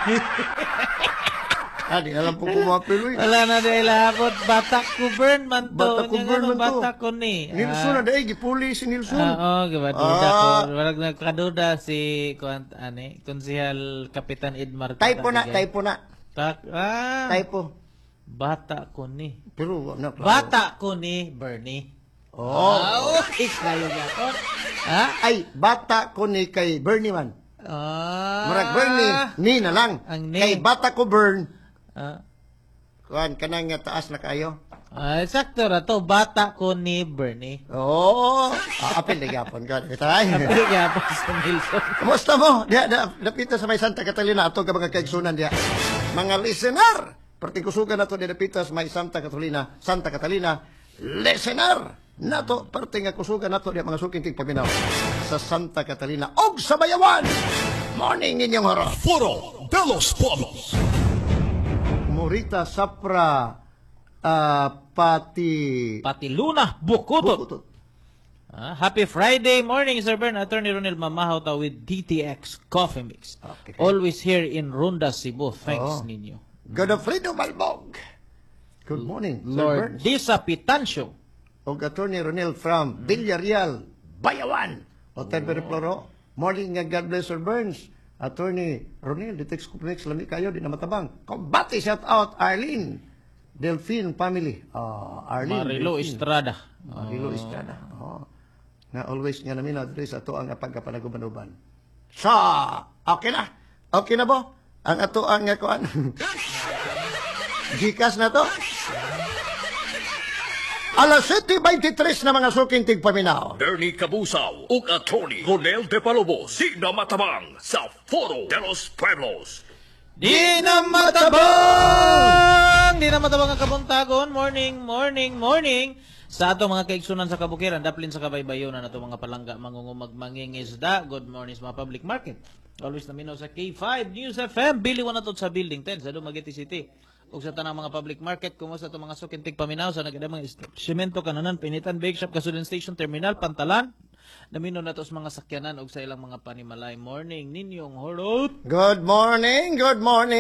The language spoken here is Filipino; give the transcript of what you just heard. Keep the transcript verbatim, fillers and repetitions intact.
Ah, di alam po kumapil, uy. Wala na dahil hapot. Batak ko burn man to. Batak ko Nya burn nga, man to. Batak ko ni. Nilson na dahil, gipuli si Nilson. Ah, oo, gibaduda Ah. ko. Walang nagkaduda si, kuwant, ane, Konsihal Kapitan Edmar. Typo na, Tatabigay. typo na. Tak, ah, Typo. bata ko ni. Pero, ano, Bata ko ni Bernie. Oh. Ah, okay kayo gapon. Ha? Ay, bata ko ni kay Bernie man. Ah. Murag Bernie, ni na lang. Ang ni. Kay bata ko Bern, Ah. kuan kanang nga taas na kayo. Ah, sakto ra to. Bata ko ni Bernie. Oo. Oh, apil na gyapon ka. Tay. Kapili gapon sa Nilson. Kumusta mo? Diya, da, dapita sa may Santa Catalina ato ka mga kaigsunan diya. Mga listener, partikusugan nato di dapita sa may Santa Catalina, Santa Catalina. Listener, nato parte nga kusugan nato diya mga suking tigpaminaw sa Santa Catalina og sa Bayawan. Morning inyong harap. Foro de los Pueblos. Morita Sapra ah, Pati Pati Luna Bukutot. Bukutot. Ah, happy Friday morning, Sir Ben. Attorney Ronel Mamahaw ta with D T X Coffee Mix. Okay. Always here in Ronda, Cebu. Thanks Oh. ninyo. Godofredo Malbog. Good morning, Sir Lord Burns. Disa Pitancio. O Attorney Ronel from Villarreal, Bayawan. O Tebere Floro. Morning nga God bless Sir Burns. Attorney Ronel, Detects Complex, lami kayo, di na matabang. Kombate, shout out, Arlene. Delphine family. Ah, Arlene. Marilo Delphine. Estrada. Marilo Estrada. Oh. Na always nga namin address ato ang pagkapanaguban-uban. Sa, okay na. Okay na bo? Ang ato ang nga kuan. Gikas na to. Alas siyete twenty-three na mga suking tigpaminaw. Bernie Cabusaw ug Attorney Ronel de Palobos. Di na matabang sa Foro de los Pueblos. Di na matabang! Di na matabang ang kabuntagon. Morning, morning, morning. Sa atong mga kaigsunan sa kabukiran, daplin sa kabaybayonan na itong mga palangga mangungumag mangingisda. Good morning sa mga public market. Always naminaw sa K five News F M. Bili na to sa Building ten sa Dumaguete City. Ug sa tanang mga public market, kumusta itong mga sukintig paminaw sa nagada mga establishmento, kananan, pinitan, bake shop, gasoline station, terminal, pantalan. Namino na to sa mga sakyanan ug sa ilang mga panimalay. Morning, ninyong horot. Good morning, good morning.